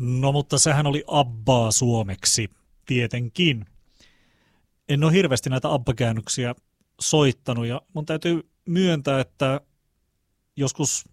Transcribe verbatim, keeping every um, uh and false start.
No mutta sehän oli Abbaa suomeksi, tietenkin. En ole hirveästi näitä Abba-käännöksiä soittanut ja mun täytyy myöntää, että joskus